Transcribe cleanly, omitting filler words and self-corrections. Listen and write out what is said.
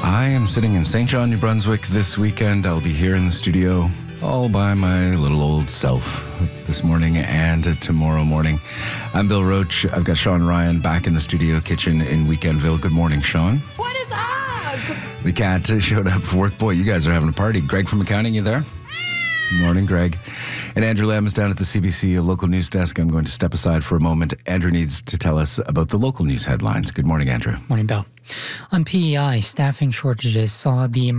I am sitting in St. John, New Brunswick this weekend. I'll be here in the studio all by my little old self this morning and tomorrow morning. I'm Bill Roach. I've got Sean Ryan back in the studio kitchen in Weekendville. Good morning, Sean. What is up? The cat showed up for work. Boy, you guys are having a party. Greg from accounting, you there? Good morning, Greg. And Andrew Lamb is down at the CBC local news desk. I'm going to step aside for a moment. Andrew needs to tell us about the local news headlines. Good morning, Andrew. Morning, Bill. On PEI, staffing shortages saw the